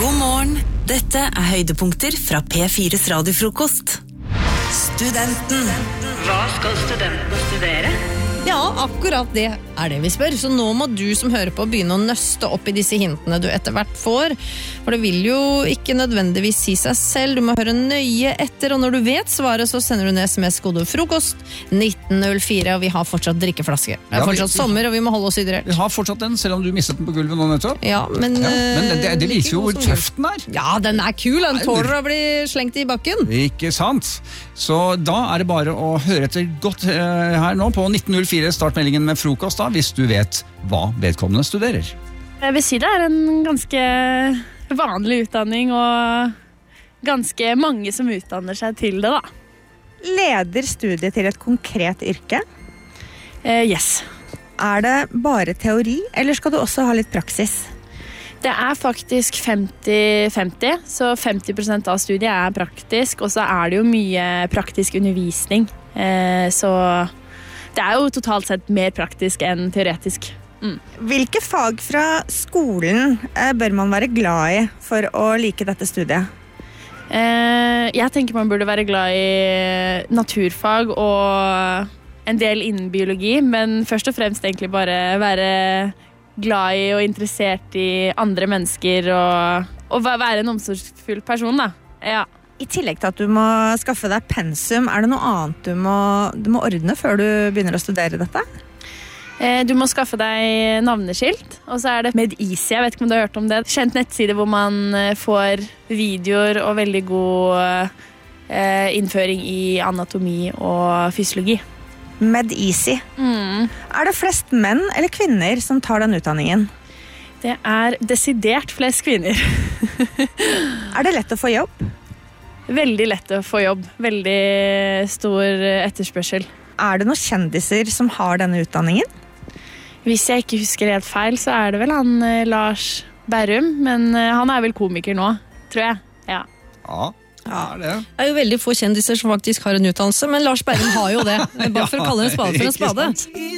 God morgen, dette høydepunkter fra P4's radiofrokost. Studenten. Hva skal studentene studere? Ja, akkurat det det vi spør. Så nå må du som hører på begynne å nøste opp i disse hintene du etter hvert får. For det vil jo ikke nødvendigvis si seg selv. Du må høre nøye etter, og når du vet svaret, så sender du en SMS-kode frokost 1904, og vi har fortsatt drikkeflaske. Det er fortsatt sommer, og vi må holde oss hydrert. Vi har fortsatt den, selv om du mistet den på gulvet nå nettopp. Ja, men det viser jo hvor tøff den er. Ja, den er kul. Den tåler å bli slengt i bakken. Ikke sant? Så da er det bare å høre etter godt her nå på 1904, startmeldingen med frokost da, hvis du vet hva vedkommende studerer. Jeg vil si det er en ganske vanlig utdanning, og ganske mange som utdanner seg til det da. Leder studiet til et konkret yrke? Yes. Er det bare teori, eller skal du også ha litt praksis? Det er faktisk 50-50, så 50% av studiet er praktisk, og så er det jo mye praktisk undervisning. Så det er jo totalt sett mer praktisk enn teoretisk. Hvilke fag fra skolen bør man være glad i for å like dette studiet? Jeg tenker man burde være glad i naturfag og en del innen biologi, men først og fremst egentlig bare være glad i og interessert i andre mennesker og være en omsorgsfull person da. Ja. I tillegg til at du må skaffe deg pensum, er det noe annet du må ordne før du begynner å studere dette? Du må skaffe deg navneskilt, og så er det Med-Easy, jeg vet ikke om du har hørt om det. Kjent nettside hvor man får videoer og veldig god innføring i anatomi og fysiologi. Med-Easy. Er det flest menn eller kvinner som tar den utdanningen? Det er desidert flest kvinner. Er det lett å få jobb? Veldig lett å få jobb. Veldig stor etterspørsel. Er det noen kjendiser som har denne utdanningen? Hvis jeg ikke husker helt feil, så er det vel han Lars Berrum, men han er vel komiker nå, tror jeg. Ja. Ja, det er det. Det er jo veldig få kjendiser som faktisk har en utdannelse, men Lars Berrum har jo det. Bare for å kalle en spade for en spade.